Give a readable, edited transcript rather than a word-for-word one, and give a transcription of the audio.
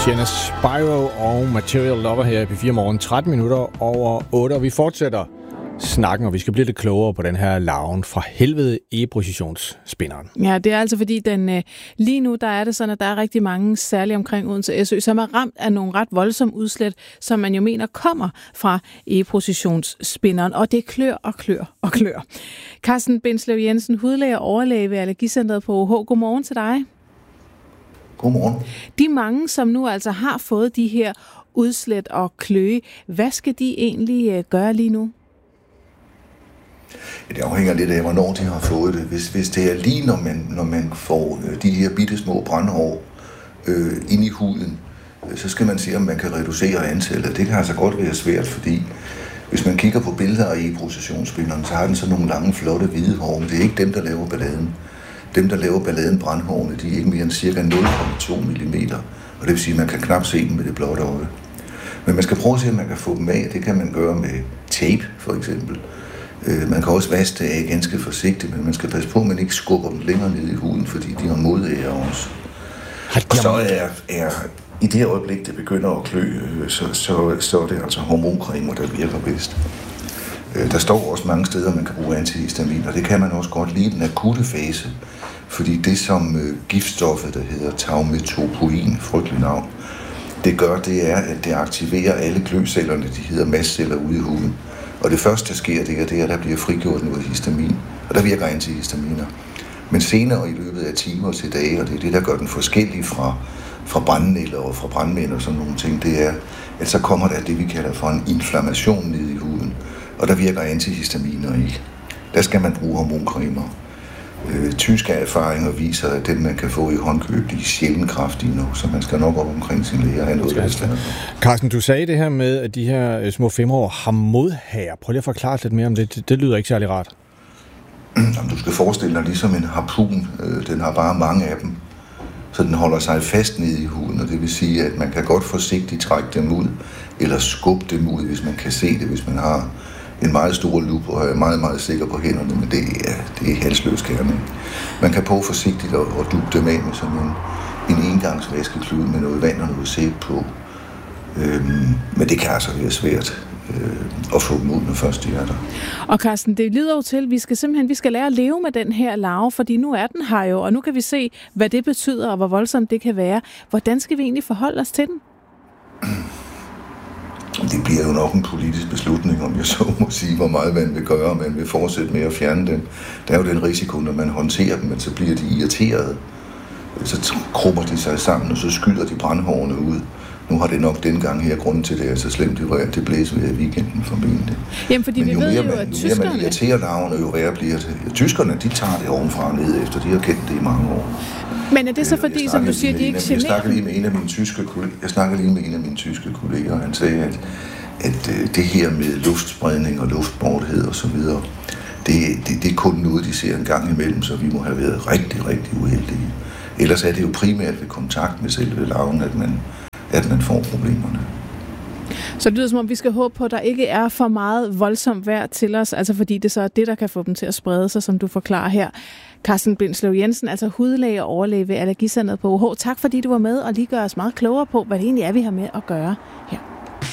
Sienna Spyro og Material Lover her i P4 Morgen, 13 minutter over 8, og vi fortsætter snakken, og vi skal blive lidt klogere på den her larven fra helvede e-positionsspinderen. Ja, det er altså fordi, lige nu der er det sådan, at der er rigtig mange, særligt omkring Odense Sø, som er ramt af nogle ret voldsomme udslæt, som man jo mener kommer fra e-positionsspinderen, og det klør og klør og klør. Carsten Bindslev Jensen, hudlæge og overlæge ved Allergicentret på OH. Godmorgen til dig. Godmorgen. De mange, som nu altså har fået de her udslæt og kløe, hvad skal de egentlig gøre lige nu? Det afhænger lidt af, hvornår de har fået det. Hvis det er lige, når man får de her bitte små brandhår ind i huden, så skal man se, om man kan reducere antallet. Det kan altså godt være svært, fordi hvis man kigger på billeder af e-positionsspinderen, så har den sådan nogle lange, flotte hvide hår, men det er ikke dem, der laver balladen. Dem, der laver balladen, brandhårene, de er ikke mere end cirka 0,2 mm, og det vil sige, at man kan knap se dem med det blotte øje. Men man skal prøve at se, om man kan få dem af. Det kan man gøre med tape, for eksempel. Man kan også vaske det af ganske forsigtigt, men man skal passe på, at man ikke skubber dem længere ned i huden, fordi de har modære også. Og så er i det øjeblik, det begynder at klø, så er det altså hormoncremer, der virker bedst. Der står også mange steder, man kan bruge antihistamin, og det kan man også godt lige i den akutte fase, fordi det som giftstoffet, der hedder taumetopoin, frygtelig navn, det gør, det er, at det aktiverer alle gløcellerne, de hedder mastceller ude i huden. Og det første, der sker, det er, at der bliver frigjort noget histamin, og der virker antihistaminer. Men senere i løbet af timer til dage, og det er det, der gør den forskellig fra brandnælder og fra brandmænd og sådan nogle ting, det er, at så kommer der det, vi kalder for en inflammation ned i huden, og der virker antihistaminer ikke. Der skal man bruge hormoncremer. Tyske erfaringer viser, at dem, man kan få i håndkøb, de er sjældent kraftige nu, så man skal nok op omkring sin læge og have noget. Carsten, du sagde det her med, at de her små 5-årige har modhager. Prøv lige at forklare lidt mere om det. Det lyder ikke særlig rart. Jamen, du skal forestille dig ligesom en harpun. Den har bare mange af dem. Så den holder sig fast nede i huden, og det vil sige, at man kan godt forsigtigt trække dem ud, eller skubbe dem ud, hvis man kan se det, hvis man har en meget stor lup og er meget, meget sikker på hænderne, men det er halsløs kærning. Man kan prøve forsigtigt at duppe dem af med sådan en engangsvaskeklud med noget vand og noget sæbe på. Men det kan altså være svært at få dem ud, når først de er der. Og Carsten, det lyder jo til, at vi skal lære at leve med den her larve, fordi nu er den her jo, og nu kan vi se, hvad det betyder, og hvor voldsomt det kan være. Hvordan skal vi egentlig forholde os til den? Det bliver jo nok en politisk beslutning, om jeg så må sige, hvor meget man vil gøre, og man vil fortsætte med at fjerne dem. Der er jo den risiko, når man håndterer dem, at så bliver de irriterede. Så krummer de sig sammen, og så skyder de brandhårene ud. Nu har det nok dengang her grunden til, det er så slemt, det blæser ved i weekenden formentlig. Jamen, fordi men vi ved jo, at tyskerne... Jo mere man irriterer larvene, jo værre bliver det. Tyskerne, de tager det ovenfra og ned efter. De har kendt det i mange år. Men er det så fordi, som du siger, de ikke generer? Jeg snakker lige med en af mine tyske kolleger, og han sagde, at det her med luftspredning og luftborthed og så videre, det er kun noget, de ser en gang imellem, så vi må have været rigtig, rigtig uheldige. Ellers er det jo primært ved kontakt med selve larven, at man får problemerne. Så det lyder som om, vi skal håbe på, at der ikke er for meget voldsomt vejr til os, altså fordi det så er det, der kan få dem til at sprede sig, som du forklarer her. Carsten Bindslev Jensen, altså hudlæge og overlæge ved Allergicentret på OH. Tak fordi du var med og lige gør os meget klogere på, hvad det egentlig er, vi har med at gøre her.